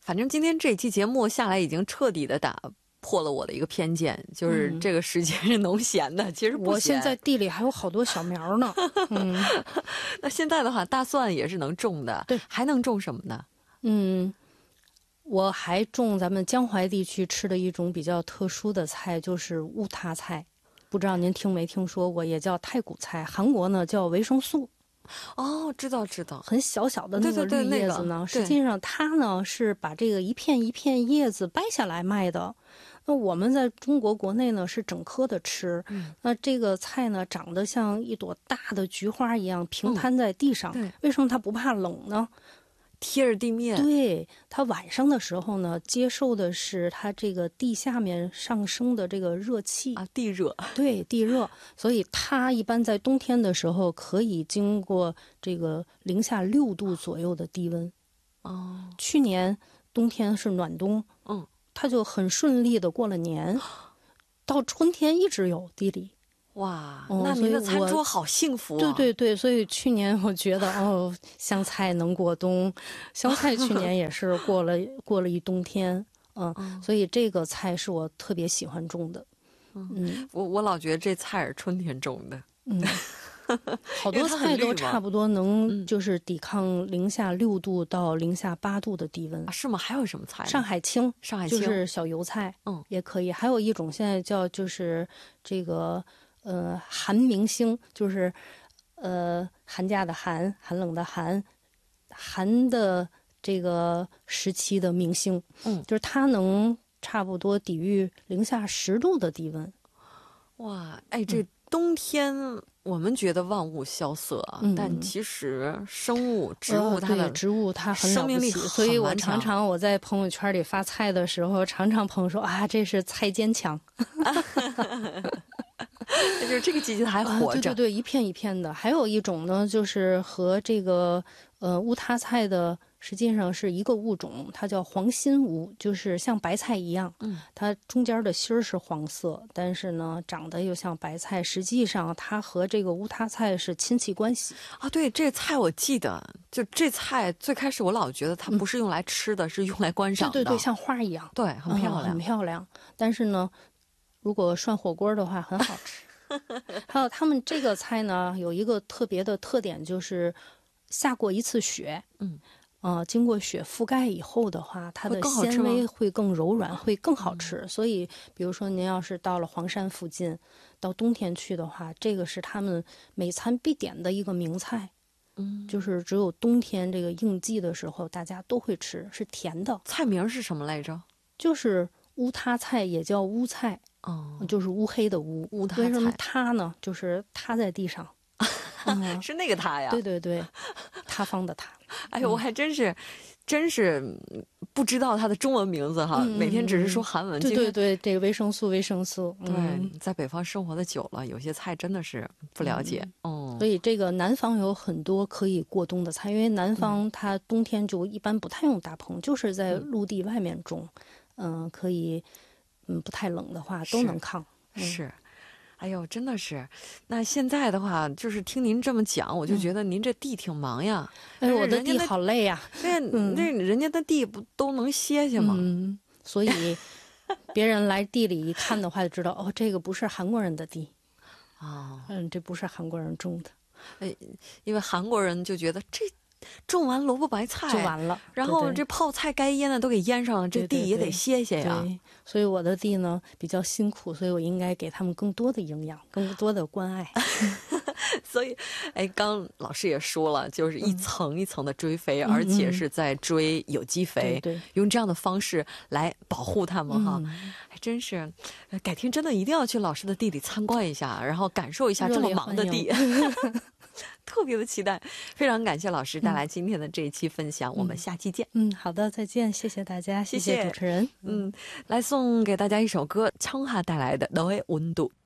反正今天这期节目下来已经彻底的打破了我的一个偏见，就是这个时间是农闲的，其实不闲。 我现在地里还有好多小苗呢。 那现在的话，大蒜也是能种的， 对， 还能种什么呢？ 我还种咱们江淮地区吃的一种比较特殊的菜，就是乌他菜。不知道您听没听说过，也叫太谷菜，韩国呢叫维生素。 哦，知道， 很小小的那个绿叶子呢，实际上它呢是把这个一片一片叶子掰下来卖的。那我们在中国国内呢是整颗的吃，那这个菜呢长得像一朵大的菊花一样平摊在地上。为什么它不怕冷呢？ 贴着地面。 对，它晚上的时候呢，接受的是它这个地下面上升的这个热气啊，地热。 对，地热，所以它一般在冬天的时候可以经过这个零下6度左右的低温。去年冬天是暖冬，它就很顺利的过了年，到春天一直有地里。 哇，那您的餐桌好幸福啊！ 对，所以去年我觉得香菜能过冬，香菜去年也是过了一冬天，所以这个菜是我特别喜欢种的。 我老觉得这菜是春天种的。 好多菜都差不多能就是抵抗零下6度到零下8度的低温。 是吗？还有什么菜？ 上海青就是小油菜，也可以。还有一种现在叫就是这个寒明星，就是寒假的寒，寒冷的寒，寒的这个时期的明星，就是它能差不多抵御零下10度的低温。 哇，这冬天我们觉得万物萧瑟，但其实生物、植物它的植物它很生命力很所以我常常我在朋友圈里发菜的时候，常常朋友说啊，这是菜坚强。 就是这个季节还活着。 对，一片一片的。还有一种呢，就是和这个乌他菜的实际上是一个物种，它叫黄心乌，就是像白菜一样，它中间的芯儿是黄色，但是呢长得又像白菜，实际上它和这个乌他菜是亲戚关系啊。对，这菜我记得，就这菜最开始我老觉得它不是用来吃的，是用来观赏的。 对，像花一样， 对，很漂亮， 很漂亮。但是呢，如果涮火锅的话很好吃。还有他们这个菜呢有一个特别的特点，就是下过一次雪，经过雪覆盖以后的话，它的纤维会更柔软，会更好吃。所以比如说您要是到了黄山附近，到冬天去的话，这个是他们每餐必点的一个名菜。就是只有冬天这个应季的时候大家都会吃，是甜的。 菜名是什么来着？ 就是乌他菜，也叫乌菜。就是乌黑的乌。为什么塌呢？就是塌在地上。 是那个塌呀？ 对，塌方的塌。 我还真是不知道它的中文名字哈，每天只是说韩文。 对，这个维生素。 对，在北方生活的久了，有些菜真的是不了解。 所以这个南方有很多可以过冬的菜，因为南方它冬天就一般不太用大棚，就是在陆地外面种，可以。不太冷的话都能抗。 是，真的是。那现在的话，就是听您这么讲，我就觉得您这地挺忙呀。 我的地好累呀。 那人家的地不都能歇歇吗？ 所以别人来地里一看的话，就知道这个不是韩国人的地。这不是韩国人种的。 因为韩国人就觉得这。种完萝卜白菜就完了， 然后这泡菜该腌的都给腌上了，这地也得歇歇呀。 对，所以我的地呢比较辛苦，所以我应该给他们更多的营养，更多的关爱。 所以刚老师也说了，就是一层一层的追肥，而且是在追有机肥，用这样的方式来保护它们哈。还真是，改天真的一定要去老师的地里参观一下，然后感受一下这么忙的地。特别的期待，非常感谢老师带来今天的这一期分享，我们下期见。 好的，再见，谢谢大家，谢谢主持人。 来送给大家一首歌，청하带来的너의 온도。